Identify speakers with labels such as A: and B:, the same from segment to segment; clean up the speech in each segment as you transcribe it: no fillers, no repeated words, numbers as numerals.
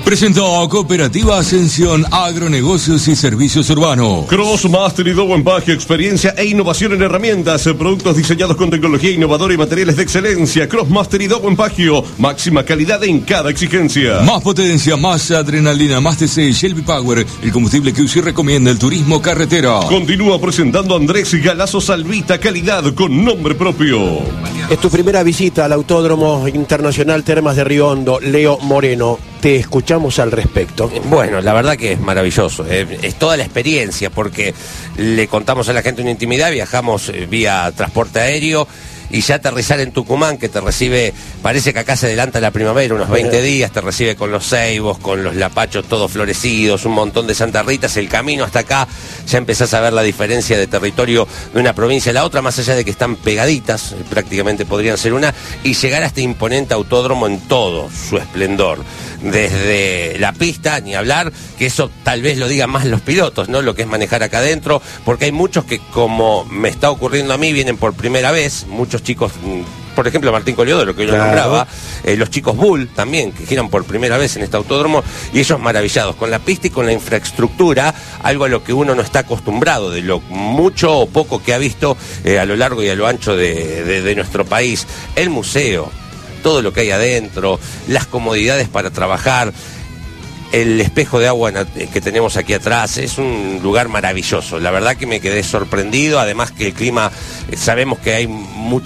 A: Presentó Cooperativa Ascensión Agronegocios y Servicios Urbanos.
B: Crossmaster y Dow Empaque, experiencia e innovación en herramientas, productos diseñados con tecnología innovadora y materiales de excelencia. Crossmaster y Dow Empaque, máxima calidad en cada exigencia.
A: Más potencia, más adrenalina, más TC, Shelby Power, el combustible que UCI recomienda, el turismo carretera.
B: Continúa presentando Andrés Galazo Salvita, calidad con nombre propio.
C: Es tu primera visita al Autódromo Internacional Termas de Río Hondo, Leo Moreno. Te escuchamos al respecto.
D: Bueno, la verdad que es maravilloso, es toda la experiencia, porque le contamos a la gente una intimidad, viajamos vía transporte aéreo y ya aterrizar en Tucumán, que te recibe, parece que acá se adelanta la primavera, unos 20 días, te recibe con los ceibos, con los lapachos todos florecidos, un montón de Santa Ritas, el camino hasta acá, ya empezás a ver la diferencia de territorio de una provincia a la otra, más allá de que están pegaditas, prácticamente podrían ser una, y llegar a este imponente autódromo en todo su esplendor. Desde la pista, ni hablar, que eso tal vez lo digan más los pilotos, ¿no? Lo que es manejar acá adentro, porque hay muchos que, como me está ocurriendo a mí, vienen por primera vez, muchos chicos, por ejemplo Martín Coliodoro, que yo lo nombraba, los chicos Bull también, que giran por primera vez en este autódromo, y ellos maravillados con la pista y con la infraestructura, algo a lo que uno no está acostumbrado, de lo mucho o poco que ha visto a lo largo y a lo ancho de nuestro país. El museo, todo lo que hay adentro, las comodidades para trabajar, el espejo de agua que tenemos aquí atrás, es un lugar maravilloso. La verdad que me quedé sorprendido, además que el clima, sabemos que hay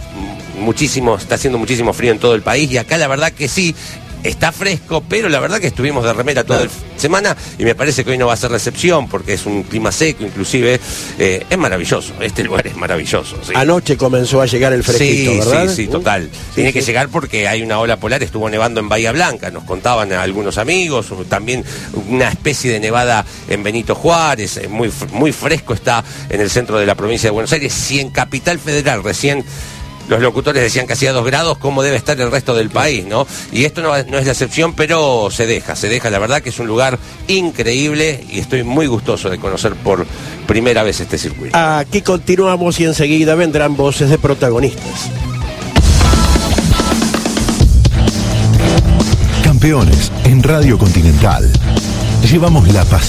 D: está haciendo muchísimo frío en todo el país, y acá la verdad que sí, está fresco, pero la verdad que estuvimos de remera toda la semana y me parece que hoy no va a ser la excepción porque es un clima seco, inclusive es maravilloso, este lugar es maravilloso. ¿Sí?
C: Anoche comenzó a llegar el fresquito, ¿verdad?
D: Sí, total. Tiene que llegar porque hay una ola polar, estuvo nevando en Bahía Blanca, nos contaban algunos amigos, también una especie de nevada en Benito Juárez, muy fresco está en el centro de la provincia de Buenos Aires. Si en Capital Federal recién los locutores decían que hacía 2 grados, ¿cómo debe estar el resto del país, no? Y esto no es la excepción, pero se deja, la verdad que es un lugar increíble y estoy muy gustoso de conocer por primera vez este circuito.
C: Aquí continuamos y enseguida vendrán voces de protagonistas.
E: Campeones en Radio Continental. Llevamos la pasión